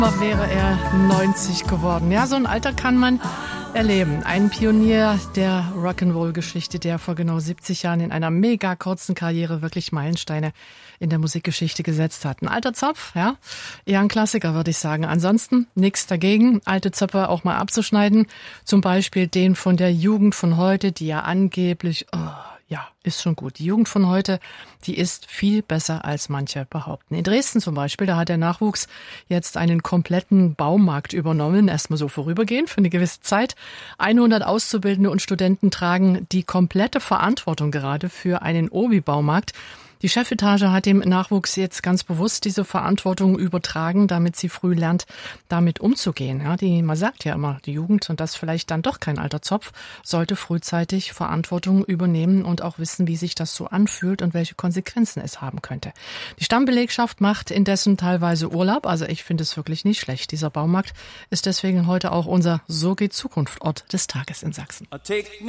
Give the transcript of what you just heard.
Wäre er 90 geworden. Ja, so ein Alter kann man erleben. Ein Pionier der Rock'n'Roll-Geschichte, der vor genau 70 Jahren in einer mega kurzen Karriere wirklich Meilensteine in der Musikgeschichte gesetzt hat. Ein alter Zopf, ja, eher ein Klassiker, würde ich sagen. Ansonsten nichts dagegen, alte Zöpfe auch mal abzuschneiden. Zum Beispiel den von der Jugend von heute, die ja angeblich... Ja, ist schon gut. Die Jugend von heute, die ist viel besser, als manche behaupten. In Dresden zum Beispiel, da hat der Nachwuchs jetzt einen kompletten Baumarkt übernommen, erstmal so vorübergehend für eine gewisse Zeit. 100 Auszubildende und Studenten tragen die komplette Verantwortung gerade für einen Obi-Baumarkt. Die Chefetage hat dem Nachwuchs jetzt ganz bewusst diese Verantwortung übertragen, damit sie früh lernt, damit umzugehen. Ja, man sagt ja immer, die Jugend, und das vielleicht dann doch kein alter Zopf, sollte frühzeitig Verantwortung übernehmen und auch wissen, wie sich das so anfühlt und welche Konsequenzen es haben könnte. Die Stammbelegschaft macht indessen teilweise Urlaub, also ich finde es wirklich nicht schlecht. Dieser Baumarkt ist deswegen heute auch unser So geht Zukunft Ort des Tages in Sachsen.